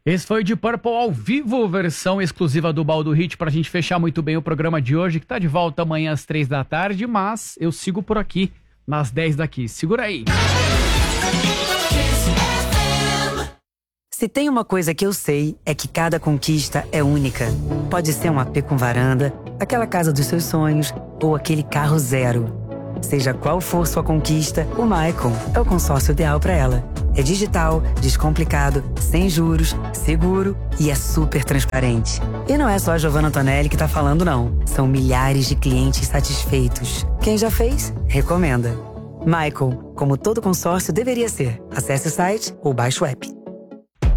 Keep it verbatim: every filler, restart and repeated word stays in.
Esse foi o Deep Purple ao vivo, versão exclusiva do Baldo Hit, pra gente fechar muito bem o programa de hoje, que tá de volta amanhã às três da tarde, mas eu sigo por aqui nas dez daqui. Segura aí. Se tem uma coisa que eu sei, é que cada conquista é única. Pode ser um A P com varanda, aquela casa dos seus sonhos ou aquele carro zero. Seja qual for sua conquista, o Maicon é o consórcio ideal para ela. É digital, descomplicado, sem juros, seguro e é super transparente. E não é só a Giovanna Antonelli que tá falando, não. São milhares de clientes satisfeitos. Quem já fez, recomenda. Maicon, como todo consórcio deveria ser. Acesse o site ou baixe o app.